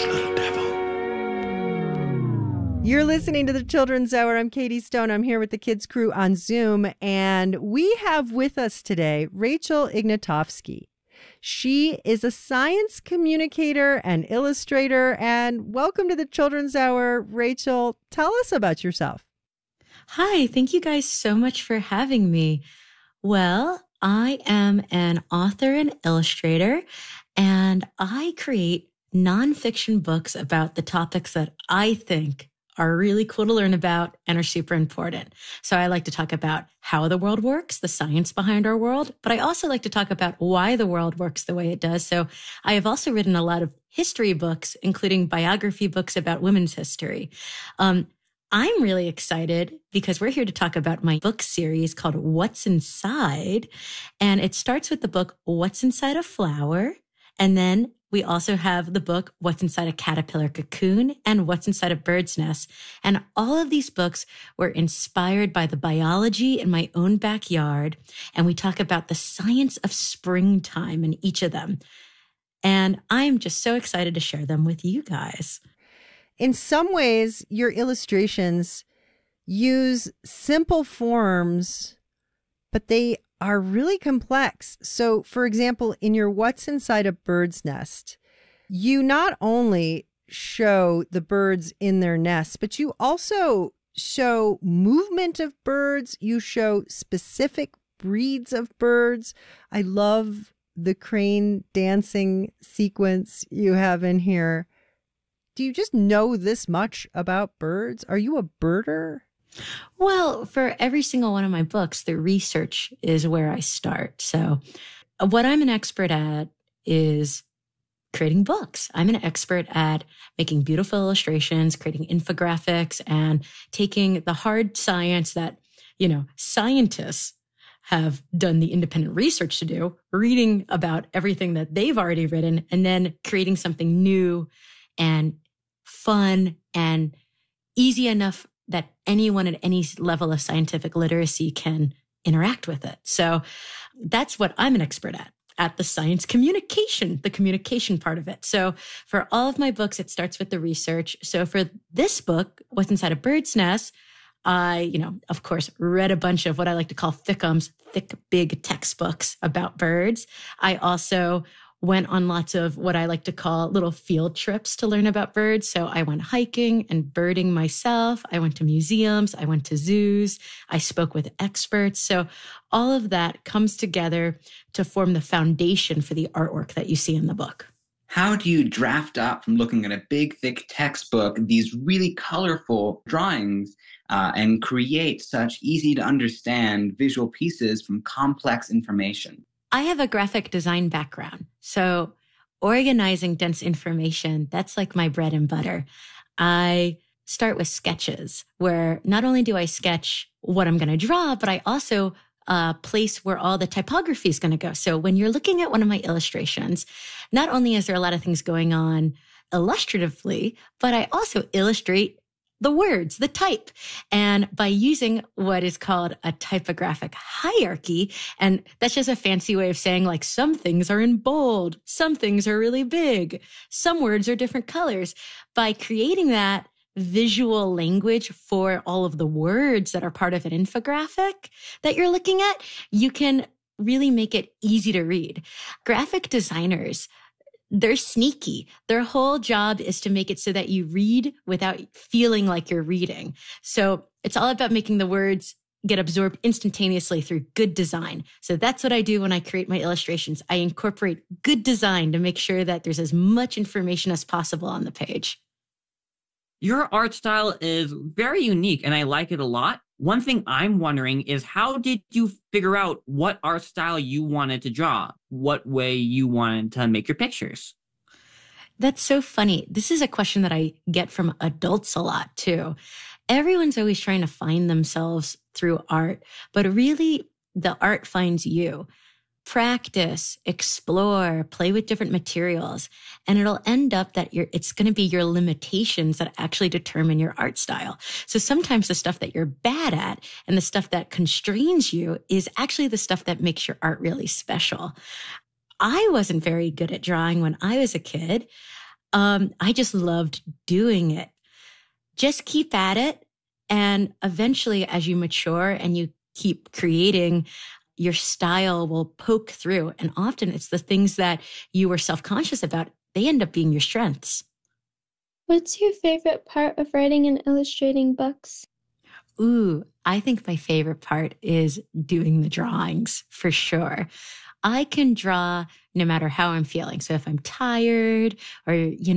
little devil. You're listening to the Children's Hour. I'm Katie Stone. I'm here with the Kids Crew on Zoom, and we have with us today Rachel Ignatofsky. She is a science communicator and illustrator, and welcome to the Children's Hour. Rachel, tell us about yourself. Hi, thank you guys so much for having me. Well, I am an author and illustrator, and I create nonfiction books about the topics that I think are really cool to learn about and are super important. So I like to talk about how the world works, the science behind our world, but I also like to talk about why the world works the way it does. So I have also written a lot of history books, including biography books about women's history. I'm really excited because we're here to talk about my book series called What's Inside. And it starts with the book, What's Inside a Flower? And then we also have the book, What's Inside a Caterpillar Cocoon and What's Inside a Bird's Nest. And all of these books were inspired by the biology in my own backyard. And we talk about the science of springtime in each of them. And I'm just so excited to share them with you guys. In some ways, your illustrations use simple forms, but they are really complex. So, for example, in your What's Inside a Bird's Nest, you not only show the birds in their nests, but you also show movement of birds. You show specific breeds of birds. I love the crane dancing sequence you have in here. Do you just know this much about birds? Are you a birder? Well, for every single one of my books, the research is where I start. So what I'm an expert at is creating books. I'm an expert at making beautiful illustrations, creating infographics, and taking the hard science that, scientists have done the independent research to do, reading about everything that they've already written, and then creating something new and fun and easy enough that anyone at any level of scientific literacy can interact with it. So that's what I'm an expert at the science communication, the communication part of it. So for all of my books, it starts with the research. So for this book, What's Inside a Bird's Nest, I, of course, read a bunch of what I like to call thickums, thick, big textbooks about birds. I also went on lots of what I like to call little field trips to learn about birds. So I went hiking and birding myself. I went to museums. I went to zoos. I spoke with experts. So all of that comes together to form the foundation for the artwork that you see in the book. How do you draft up from looking at a big, thick textbook, these really colorful drawings, and create such easy to understand visual pieces from complex information? I have a graphic design background, so organizing dense information, that's like my bread and butter. I start with sketches where not only do I sketch what I'm going to draw, but I also place where all the typography is going to go. So when you're looking at one of my illustrations, not only is there a lot of things going on illustratively, but I also illustrate the words, the type. And by using what is called a typographic hierarchy, and that's just a fancy way of saying like some things are in bold, some things are really big, some words are different colors. By creating that visual language for all of the words that are part of an infographic that you're looking at, you can really make it easy to read. Graphic designers, they're sneaky. Their whole job is to make it so that you read without feeling like you're reading. So it's all about making the words get absorbed instantaneously through good design. So that's what I do when I create my illustrations. I incorporate good design to make sure that there's as much information as possible on the page. Your art style is very unique and I like it a lot. One thing I'm wondering is how did you figure out what art style you wanted to draw? What way you wanted to make your pictures? That's so funny. This is a question that I get from adults a lot too. Everyone's always trying to find themselves through art, but really the art finds you. Practice, explore, play with different materials, and it'll end up that it's going to be your limitations that actually determine your art style. So sometimes the stuff that you're bad at and the stuff that constrains you is actually the stuff that makes your art really special. I wasn't very good at drawing when I was a kid. I just loved doing it. Just keep at it. And eventually, as you mature and you keep creating, your style will poke through. And often it's the things that you were self-conscious about, they end up being your strengths. What's your favorite part of writing and illustrating books? Ooh, I think my favorite part is doing the drawings for sure. I can draw no matter how I'm feeling. So if I'm tired or,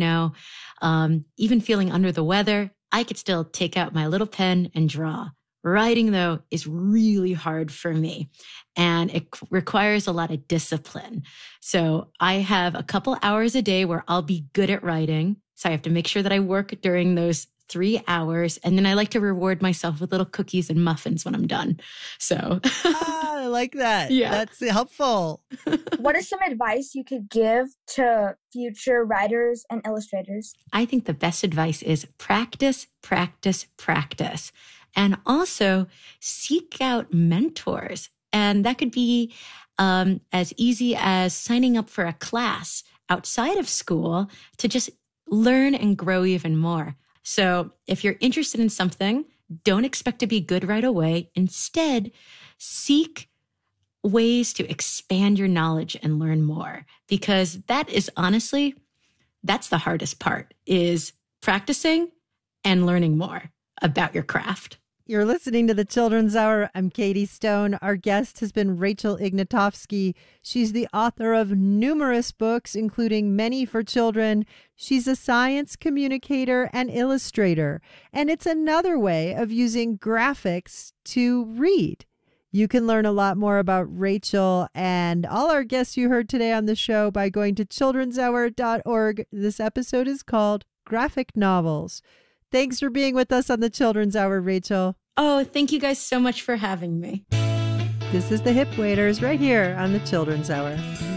even feeling under the weather, I could still take out my little pen and draw. Writing, though, is really hard for me, and it requires a lot of discipline. So I have a couple hours a day where I'll be good at writing. So I have to make sure that I work during those 3 hours. And then I like to reward myself with little cookies and muffins when I'm done. So I like that. Yeah. That's helpful. What is some advice you could give to future writers and illustrators? I think the best advice is practice, practice, practice. And also seek out mentors. And that could be as easy as signing up for a class outside of school to just learn and grow even more. So if you're interested in something, don't expect to be good right away. Instead, seek ways to expand your knowledge and learn more, because that is honestly, that's the hardest part, is practicing and learning more about your craft. You're listening to the Children's Hour. I'm Katie Stone. Our guest has been Rachel Ignatofsky. She's the author of numerous books, including many for children. She's a science communicator and illustrator, and it's another way of using graphics to read. You can learn a lot more about Rachel and all our guests you heard today on the show by going to childrenshour.org. This episode is called Graphic Novels. Thanks for being with us on the Children's Hour, Rachel. Oh, thank you guys so much for having me. This is the Hip Waiters right here on the Children's Hour.